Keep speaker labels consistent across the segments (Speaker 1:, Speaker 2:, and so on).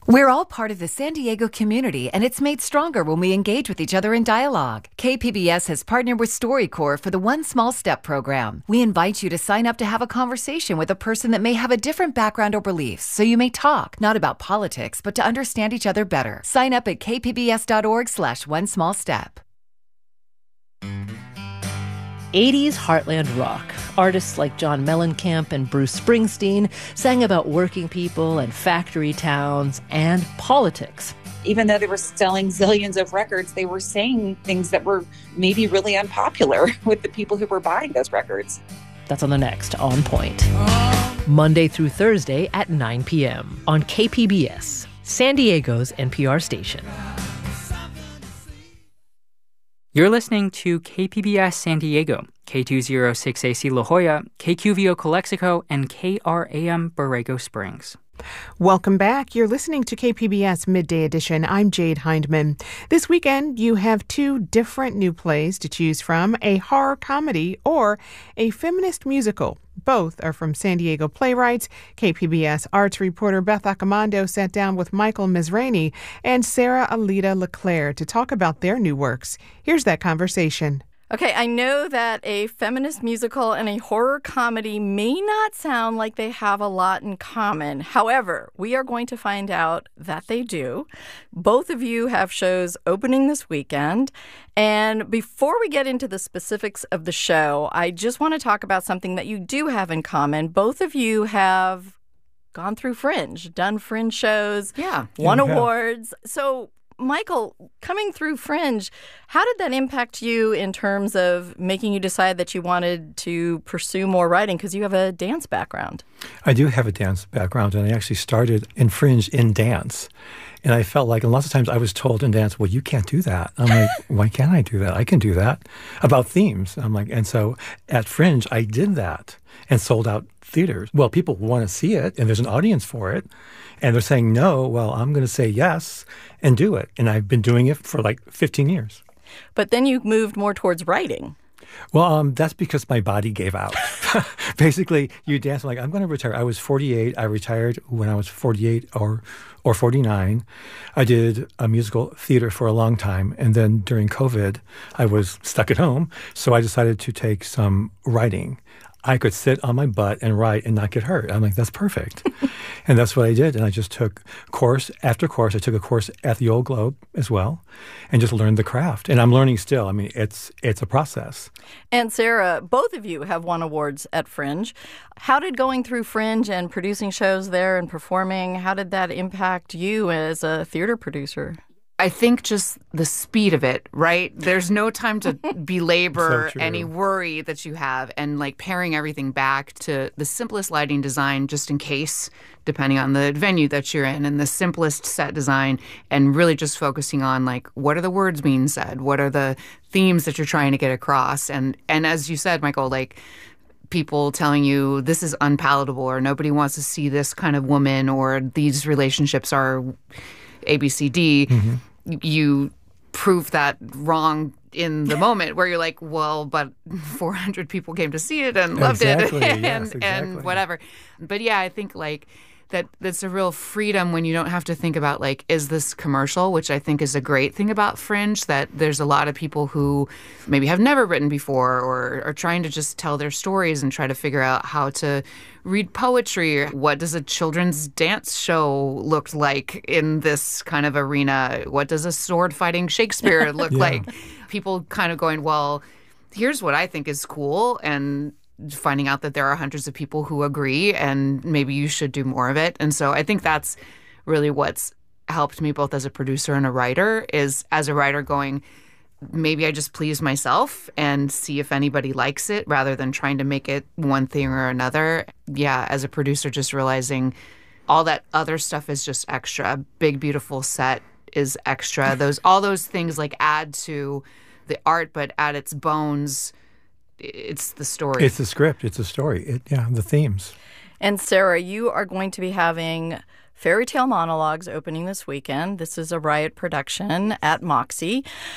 Speaker 1: We're all part of the San Diego community, and it's made stronger when we engage with each other in dialogue. KPBS has partnered with StoryCorps for the One Small Step program. We invite you to sign up to have a conversation with a person that may have a different background or beliefs, so you may talk, not about politics, but to understand each other better. Sign up at kpbs.org/onesmallstep.
Speaker 2: 80s heartland rock. Artists like John Mellencamp and Bruce Springsteen sang about working people and factory towns and politics.
Speaker 3: Even though they were selling zillions of records, they were saying things that were maybe really unpopular with the people who were buying those records.
Speaker 2: That's on the next On Point. Monday through Thursday at 9 p.m. on KPBS, San Diego's NPR station.
Speaker 4: You're listening to KPBS San Diego, K206AC La Jolla, KQVO Calexico, and KRAM Borrego Springs.
Speaker 5: Welcome back. You're listening to KPBS Midday Edition. I'm Jade Hindman. This weekend, you have two different new plays to choose from, a horror comedy or a feminist musical. Both are from San Diego playwrights. KPBS arts reporter Beth Accomando sat down with Michael Mizrahi and Sarah Alida LeClaire to talk about their new works. Here's that conversation.
Speaker 6: Okay, I know that a feminist musical and a horror comedy may not sound like they have a lot in common. However, we are going to find out that they do. Both of you have shows opening this weekend. And before we get into the specifics of the show, I just want to talk about something that you do have in common. Both of you have gone through Fringe, done Fringe shows, won awards. So Michael, coming through Fringe, how did that impact you in terms of making you decide that you wanted to pursue more writing? Because you have a dance background.
Speaker 7: I do have a dance background, and I actually started in Fringe in dance. And I felt like, and lots of times I was told in dance, well, you can't do that. I'm like, why can't I do that? I can do that. About themes. I'm like, and so at Fringe, I did that and sold out theaters. Well, people want to see it, and there's an audience for it. And they're saying no. Well, I'm going to say yes and do it. And I've been doing it for like 15 years.
Speaker 6: But then you moved more towards writing.
Speaker 7: Well, that's because my body gave out. Basically, you dance. I'm like, I'm going to retire. I was 48. I retired when I was 48 or 49. I did a musical theater for a long time. And then during COVID, I was stuck at home. So I decided to take some writing. I could sit on my butt and write and not get hurt. I'm like, that's perfect. And that's what I did. And I just took course after course. I took a course at the Old Globe as well and just learned the craft. And I'm learning still. I mean, it's a process.
Speaker 6: And Sarah, both of you have won awards at Fringe. How did going through Fringe and producing shows there and performing, how did that impact you as a theater producer?
Speaker 8: I think just the speed of it, right? There's no time to belabor any worry that you have, and like paring everything back to the simplest lighting design just in case, depending on the venue that you're in, and the simplest set design, and really just focusing on like what are the words being said? What are the themes that you're trying to get across? And as you said, Michael, like people telling you this is unpalatable or nobody wants to see this kind of woman or these relationships are ABCD. Mm-hmm. You prove that wrong in the moment where you're like, well, but 400 people came to see it and loved it and whatever. But yeah, I think like that's a real freedom when you don't have to think about like, is this commercial, which I think is a great thing about Fringe, that there's a lot of people who maybe have never written before or are trying to just tell their stories and try to figure out how to read poetry. What does a children's dance show look like in this kind of arena? What does a sword fighting Shakespeare look like? People kind of going, well, here's what I think is cool, and finding out that there are hundreds of people who agree and maybe you should do more of it. And so I think that's really what's helped me both as a producer and a writer, is as a writer going, maybe I just please myself and see if anybody likes it rather than trying to make it one thing or another. Yeah, as a producer, just realizing all that other stuff is just extra. Big, beautiful set is extra. All those things like add to the art, but at its bones, it's the story.
Speaker 7: It's the script. It's the story. The themes.
Speaker 6: And Sarah, you are going to be having Fairy Tale Monologues opening this weekend. This is a Riot production at Moxie.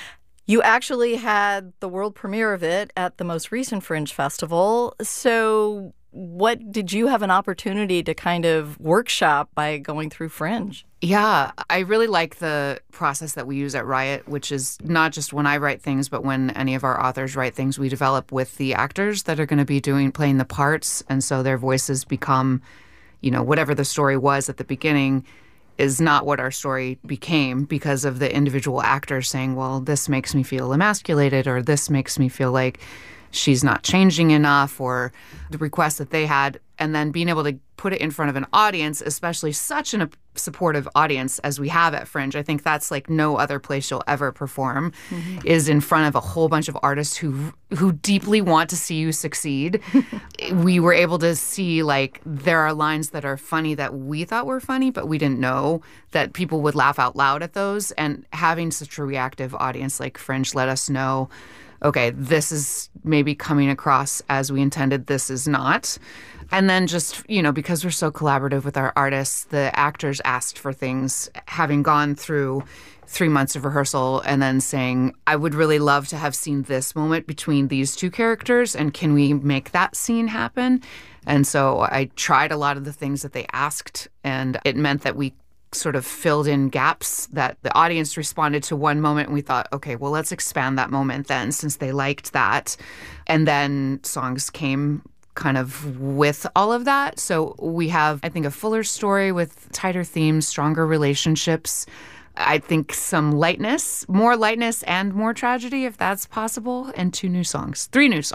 Speaker 6: You actually had the world premiere of it at the most recent Fringe Festival. So what did you have an opportunity to kind of workshop by going through Fringe?
Speaker 8: Yeah, I really like the process that we use at Riot, which is not just when I write things, but when any of our authors write things, we develop with the actors that are going to be playing the parts. And so their voices become, whatever the story was at the beginning is not what our story became because of the individual actors saying, well, this makes me feel emasculated, or this makes me feel like she's not changing enough, or the request that they had. And then being able to put it in front of an audience, especially such a supportive audience as we have at Fringe. I think that's like no other place you'll ever perform, is in front of a whole bunch of artists who deeply want to see you succeed. We were able to see, like, there are lines that are funny that we thought were funny, but we didn't know that people would laugh out loud at those. And having such a reactive audience like Fringe let us know, okay, this is maybe coming across as we intended, this is not. And then just, because we're so collaborative with our artists, the actors asked for things, having gone through 3 months of rehearsal and then saying, I would really love to have seen this moment between these two characters, and can we make that scene happen? And so I tried a lot of the things that they asked, and it meant that we sort of filled in gaps that the audience responded to one moment, and we thought, okay, well, let's expand that moment then, since they liked that. And then songs came kind of with all of that. So we have, I think, a fuller story with tighter themes, stronger relationships. I think some lightness, more lightness and more tragedy, if that's possible, and 3 new songs.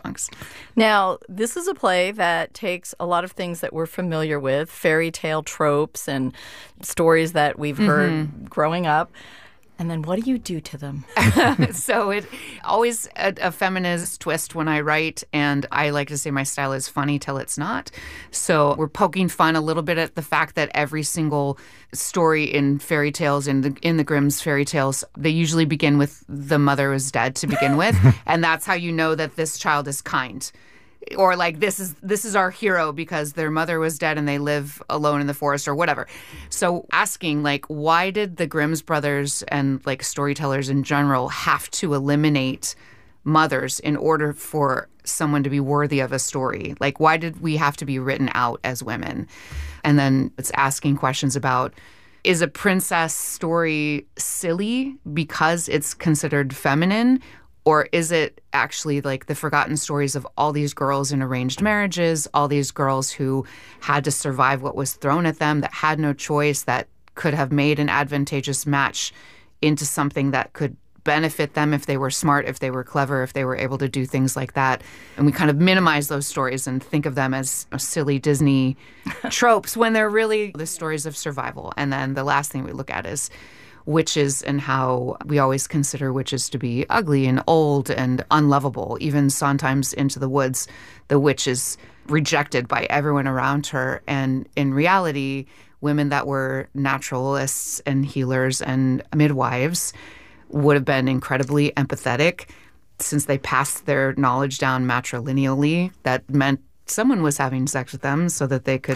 Speaker 6: Now, this is a play that takes a lot of things that we're familiar with, fairy tale tropes and stories that we've heard growing up. And then what do you do to them?
Speaker 8: So it always a feminist twist when I write, and I like to say my style is funny till it's not. So we're poking fun a little bit at the fact that every single story in fairy tales, in the Grimm's fairy tales, they usually begin with the mother is dead to begin with, and that's how you know that this child is kind. Or like this is our hero because their mother was dead and they live alone in the forest, or whatever. So asking, like, why did the Grimm's brothers and like storytellers in general have to eliminate mothers in order for someone to be worthy of a story? Like, why did we have to be written out as women? And then it's asking questions about, is a princess story silly because it's considered feminine? Or is it actually like the forgotten stories of all these girls in arranged marriages, all these girls who had to survive what was thrown at them, that had no choice, that could have made an advantageous match into something that could benefit them if they were smart, if they were clever, if they were able to do things like that. And we kind of minimize those stories and think of them as silly Disney tropes when they're really the stories of survival. And then the last thing we look at is witches, and how we always consider witches to be ugly and old and unlovable. Even sometimes Into the Woods, the witch is rejected by everyone around her. And in reality, women that were naturalists and healers and midwives would have been incredibly empathetic, since they passed their knowledge down matrilineally. That meant someone was having sex with them so that they could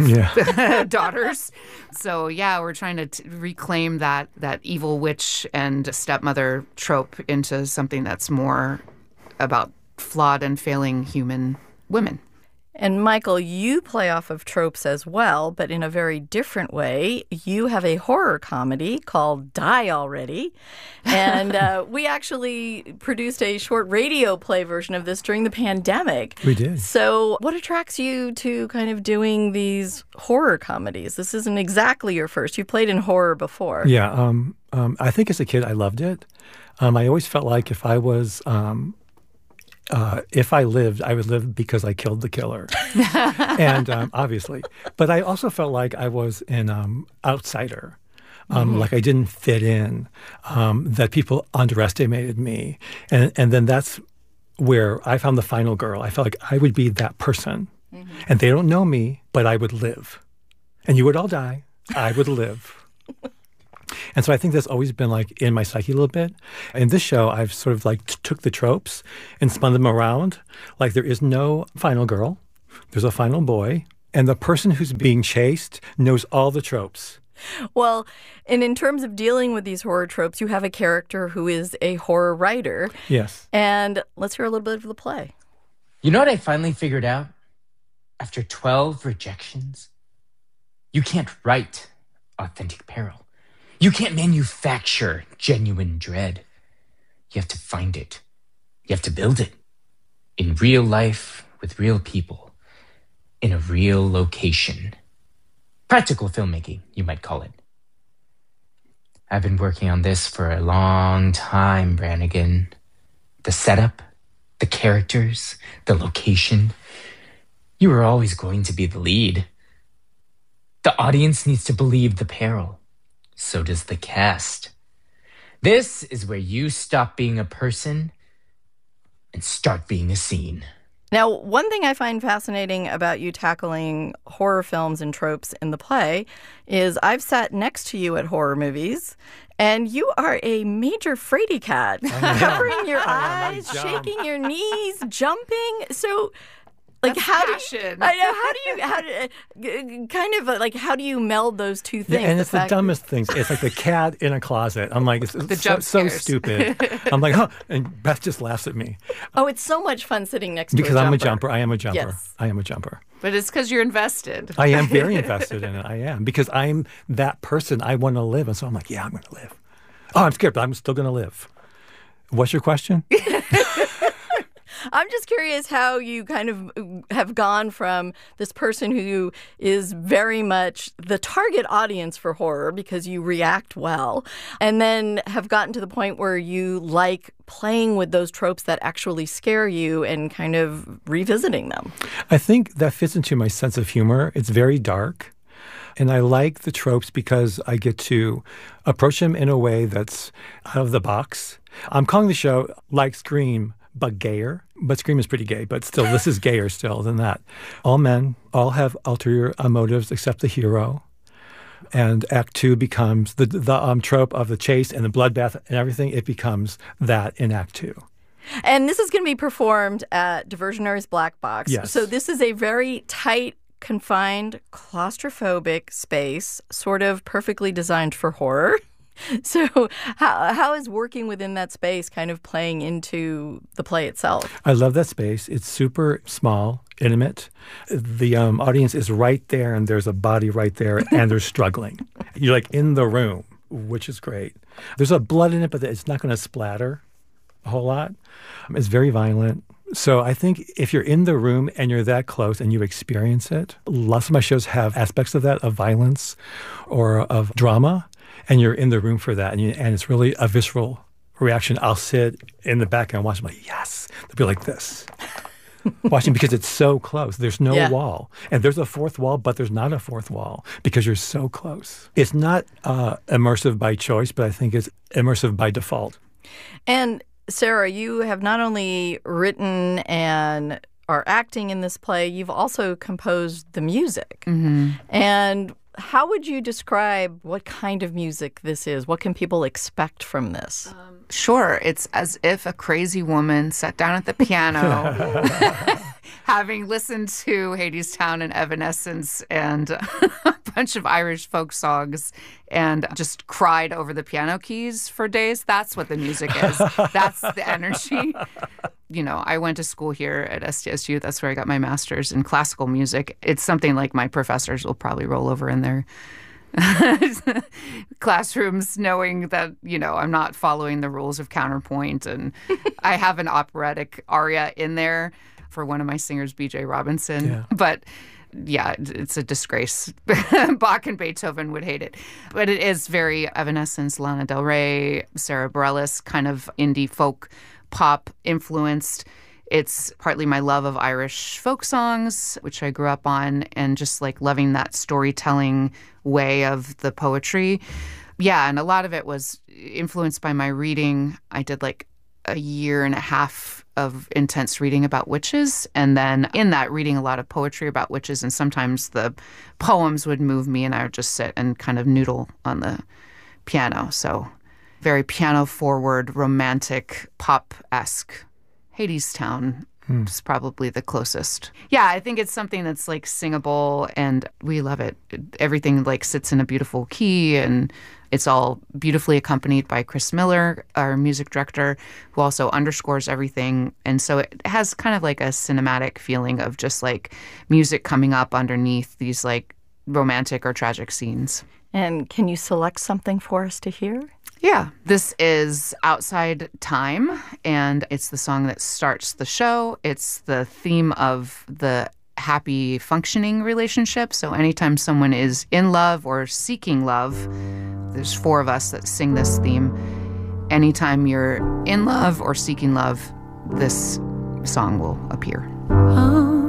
Speaker 8: have daughters. So, yeah, we're trying to reclaim that evil witch and stepmother trope into something that's more about flawed and failing human women.
Speaker 6: And Michael, you play off of tropes as well, but in a very different way. You have a horror comedy called Die Already. And we actually produced a short radio play version of this during the pandemic.
Speaker 7: We did.
Speaker 6: So what attracts you to kind of doing these horror comedies? This isn't exactly your first. You played in horror before.
Speaker 7: Yeah. I think as a kid, I loved it. I always felt like if I was... if I lived, I would live because I killed the killer. And obviously. But I also felt like I was an outsider, like I didn't fit in, that people underestimated me. And then that's where I found the final girl. I felt like I would be that person. And they don't know me, but I would live. And you would all die. I would live. And so I think that's always been like in my psyche a little bit. In this show, I've sort of like took the tropes and spun them around. Like there is no final girl. There's a final boy. And the person who's being chased knows all the tropes.
Speaker 6: Well, and in terms of dealing with these horror tropes, you have a character who is a horror writer.
Speaker 7: Yes.
Speaker 6: And let's hear a little bit of the play.
Speaker 9: You know what I finally figured out? After 12 rejections, you can't write authentic peril. You can't manufacture genuine dread. You have to find it. You have to build it. In real life, with real people. In a real location. Practical filmmaking, you might call it. I've been working on this for a long time, Brannigan. The setup, the characters, the location. You were always going to be the lead. The audience needs to believe the peril. So does the cast. This is where you stop being a person and start being a scene.
Speaker 6: Now, one thing I find fascinating about you tackling horror films and tropes in the play is I've sat next to you at horror movies, and you are a major fraidy cat, covering your eyes, shaking your knees, jumping. So, like,
Speaker 8: That's
Speaker 6: how
Speaker 8: passion.
Speaker 6: how do you meld those two things?
Speaker 7: Yeah, and it's the dumbest things. It's like the cat in a closet. I'm like, it's so stupid. I'm like, and Beth just laughs at me.
Speaker 6: Oh, it's so much fun sitting next
Speaker 7: because
Speaker 6: to a jumper.
Speaker 7: I'm a jumper. I am a jumper.
Speaker 6: Yes.
Speaker 7: I am a jumper.
Speaker 8: But it's because you're invested.
Speaker 7: I am very invested in it. I am. Because I'm that person. I want to live. And so I'm like, yeah, I'm going to live. Oh, I'm scared, but I'm still going to live. What's your question?
Speaker 6: I'm just curious how you kind of have gone from this person who is very much the target audience for horror because you react well, and then have gotten to the point where you like playing with those tropes that actually scare you and kind of revisiting them.
Speaker 7: I think that fits into my sense of humor. It's very dark. And I like the tropes because I get to approach them in a way that's out of the box. I'm calling the show like Scream, but gayer. But Scream is pretty gay, but still, this is gayer still than that. All men, all have ulterior motives except the hero. And Act 2 becomes the trope of the chase and the bloodbath and everything. It becomes that in Act 2.
Speaker 6: And this is going to be performed at Diversionary's Black Box.
Speaker 7: Yes.
Speaker 6: So this is a very tight, confined, claustrophobic space, sort of perfectly designed for horror. So how is working within that space kind of playing into the play itself?
Speaker 7: I love that space. It's super small, intimate. The audience is right there, and there's a body right there, and they're struggling. You're like in the room, which is great. There's a blood in it, but it's not going to splatter a whole lot. It's very violent. So I think if you're in the room and you're that close and you experience it, lots of my shows have aspects of that, of violence or of drama. And you're in the room for that, and it's really a visceral reaction. I'll sit in the back and watch. I'm like, yes. They'll be like this, watching because it's so close. There's no wall, and there's a fourth wall, but there's not a fourth wall because you're so close. It's not immersive by choice, but I think it's immersive by default.
Speaker 6: And Sarah, you have not only written and are acting in this play, you've also composed the music. Mm-hmm. And how would you describe what kind of music this is? What can people expect from this?
Speaker 8: Sure. It's as if a crazy woman sat down at the piano, having listened to Hadestown and Evanescence and a bunch of Irish folk songs, and just cried over the piano keys for days. That's what the music is. That's the energy. You know, I went to school here at SDSU. That's where I got my master's in classical music. It's something like my professors will probably roll over in their classrooms knowing that, you know, I'm not following the rules of counterpoint. And I have an operatic aria in there for one of my singers, B.J. Robinson. Yeah. But yeah, it's a disgrace. Bach and Beethoven would hate it. But it is very Evanescence, Lana Del Rey, Sarah Bareilles, kind of indie folk pop influenced. It's partly my love of Irish folk songs, which I grew up on, and just like loving that storytelling way of the poetry. Yeah, and a lot of it was influenced by my reading. I did like a year and a half of intense reading about witches, and then in that reading a lot of poetry about witches, and sometimes the poems would move me and I would just sit and kind of noodle on the piano. So very piano-forward, romantic, pop-esque Hadestown is probably the closest. Yeah, I think it's something that's like singable, and we love it. Everything like sits in a beautiful key, and it's all beautifully accompanied by Chris Miller, our music director, who also underscores everything. And so it has kind of like a cinematic feeling of just like music coming up underneath these like romantic or tragic scenes.
Speaker 6: And can you select something for us to hear?
Speaker 8: Yeah. This is Outside Time, and it's the song that starts the show. It's the theme of the happy functioning relationship. So anytime someone is in love or seeking love, there's 4 of us that sing this theme. Anytime you're in love or seeking love, this song will appear.